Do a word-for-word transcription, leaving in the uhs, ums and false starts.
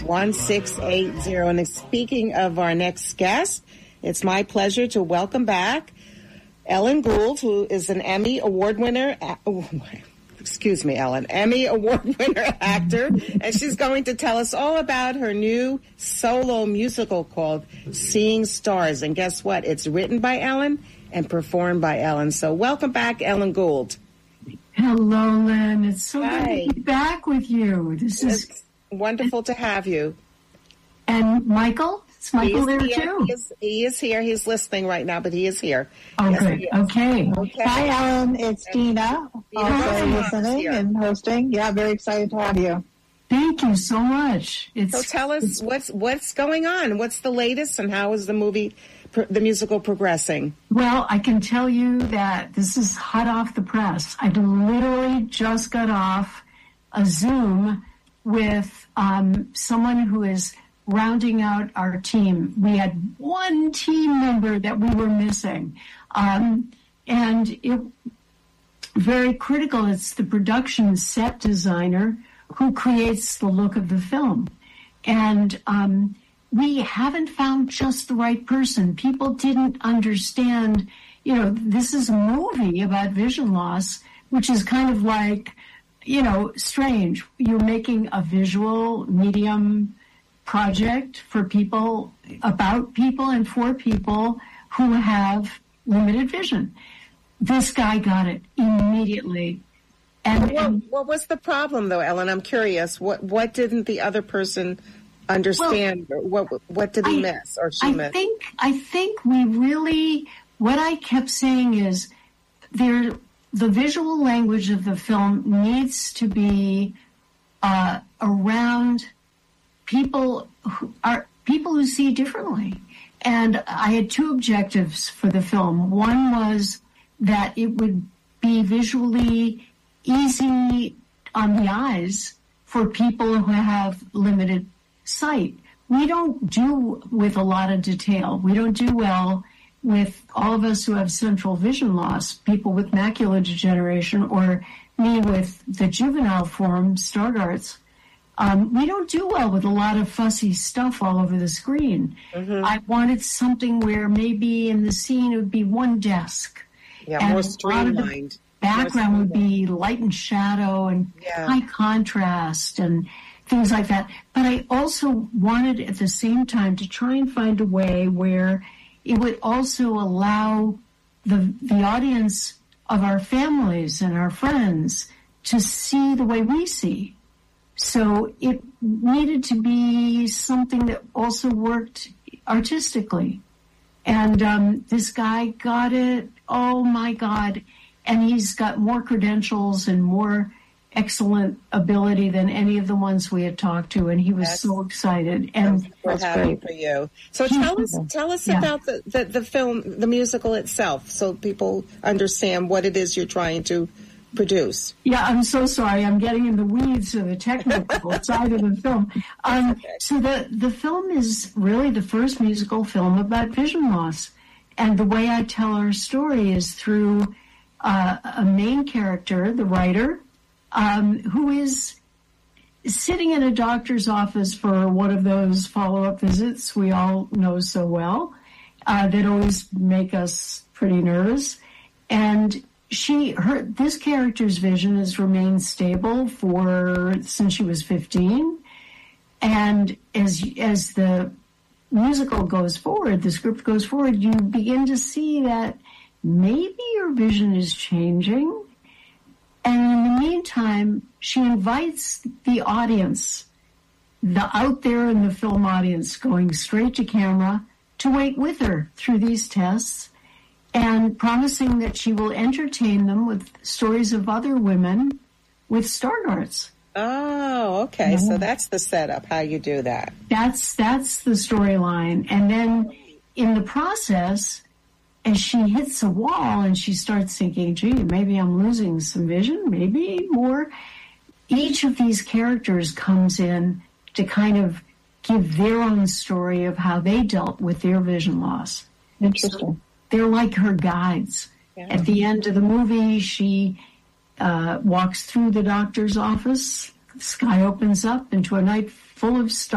one six eight zero. And speaking of our next guest, it's my pleasure to welcome back Ellen Gould, who is an Emmy Award winner. Oh, excuse me, Ellen, Emmy Award winner actor. And she's going to tell us all about her new solo musical called Seeing Stars. And guess what? It's written by Ellen and performed by Ellen. So welcome back, Ellen Gould. Hello, Lynn. It's so Hi. good to be back with you. This is it's wonderful to have you. And Michael? Is Michael there here. too? He is, he is here. He's listening right now, but he is here. Oh, Yes, good. he is. Okay. Okay. Hi, Ellen. It's Dina. Dina Also Ross listening here. and hosting. Yeah, very excited to have you. Thank you so much. It's So tell us what's what's going on. What's the latest, and how is the movie, the musical, progressing? Well, I can tell you that this is hot off the press. I literally just got off a Zoom with um, someone who is rounding out our team. We had one team member that we were missing. Um, and it very critical. It's the production set designer who creates the look of the film. And um, we haven't found just the right person. People didn't understand, you know, this is a movie about vision loss, which is kind of like, you know, strange. You're making a visual medium project for people, about people and for people who have limited vision. This guy got it immediately. And, What, and what was the problem, though, Ellen? I'm curious. What what didn't the other person understand? Or what what did he I- miss or she I miss? think I think we really, what I kept saying is there the visual language of the film needs to be uh, around people who are people who see differently. And I had two objectives for the film. One was that it would be visually easy on the eyes for people who have limited sight. We don't do with a lot of detail. We don't do well with all of us who have central vision loss, people with macular degeneration, or me with the juvenile form, Stargardt's. Um, we don't do well with a lot of fussy stuff all over the screen. Mm-hmm. I wanted something where maybe in the scene it would be one desk. Yeah, and more a lot of the streamlined. Background would be light and shadow and Yeah. high contrast and things like that. But I also wanted at the same time to try and find a way where it would also allow the the audience of our families and our friends to see the way we see. So it needed to be something that also worked artistically. And um, this guy got it. Oh, my God. And he's got more credentials and more excellent ability than any of the ones we had talked to. And he was That's- so excited. And We're That's happy great. for you. So He- tell us tell us Yeah. about the, the, the film, the musical itself, so people understand what it is you're trying to produce. yeah, I'm so sorry. I'm getting in the weeds of the technical side of the film. Um, okay. So the, the film is really the first musical film about vision loss. And the way I tell our story is through uh, a main character, the writer, um, who is sitting in a doctor's office for one of those follow-up visits we all know so well, uh, that always make us pretty nervous. And she, her, this character's vision has remained stable for since she was fifteen. And as as the musical goes forward, the script goes forward, you begin to see that maybe your vision is changing. And in the meantime, she invites the audience, the out there in the film audience going straight to camera, to wait with her through these tests, and promising that she will entertain them with stories of other women with Stargardt's. Oh, okay. So that's the setup, how you do that. That's that's the storyline. And then in the process, as she hits a wall and she starts thinking, gee, maybe I'm losing some vision, maybe more, each of these characters comes in to kind of give their own story of how they dealt with their vision loss. Interesting. They're like her guides. Yeah. At the end of the movie, she uh, walks through the doctor's office. The sky opens up into a night full of stars.